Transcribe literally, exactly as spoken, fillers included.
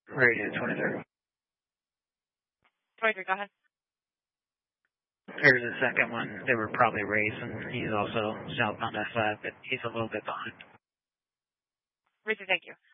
Radio twenty-three. twenty-three, go ahead. There's the second one. They were probably racing. He's also southbound F five, but he's a little bit behind. Racing, thank you.